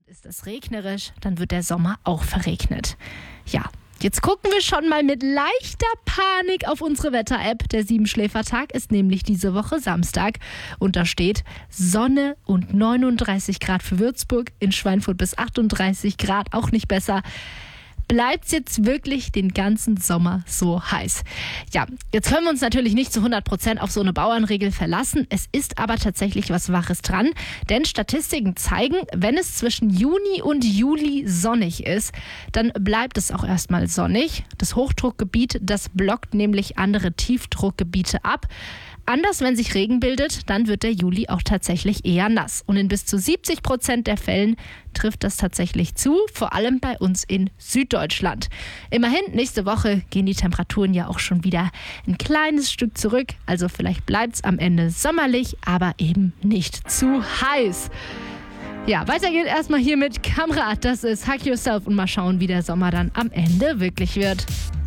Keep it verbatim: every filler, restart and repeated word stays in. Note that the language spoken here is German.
Ist es regnerisch, dann wird der Sommer auch verregnet. Ja, jetzt gucken wir schon mal mit leichter Panik auf unsere Wetter-App. Der Siebenschläfertag ist nämlich diese Woche Samstag und da steht Sonne und neununddreißig Grad für Würzburg, in Schweinfurt bis achtunddreißig Grad, auch nicht besser. Bleibt es jetzt wirklich den ganzen Sommer so heiß? Ja, jetzt können wir uns natürlich nicht zu hundert Prozent auf so eine Bauernregel verlassen. Es ist aber tatsächlich was Wahres dran, denn Statistiken zeigen, wenn es zwischen Juni und Juli sonnig ist, dann bleibt es auch erstmal sonnig. Das Hochdruckgebiet, das blockt nämlich andere Tiefdruckgebiete ab. Anders, wenn sich Regen bildet, dann wird der Juli auch tatsächlich eher nass. Und in bis zu siebzig Prozent der Fällen trifft das tatsächlich zu, vor allem bei uns in Süddeutschland. Immerhin, nächste Woche gehen die Temperaturen ja auch schon wieder ein kleines Stück zurück. Also vielleicht bleibt es am Ende sommerlich, aber eben nicht zu heiß. Ja, weiter geht erstmal hier mit Kamrat. Das ist Hug Yourself und mal schauen, wie der Sommer dann am Ende wirklich wird.